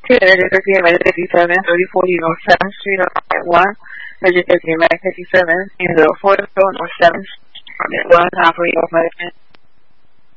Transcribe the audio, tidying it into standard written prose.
13 57, 3040 North 7th Street, Apartment 1. Registered to 57, in the 4th North 7th Street, Apartment 1, operating off medicine.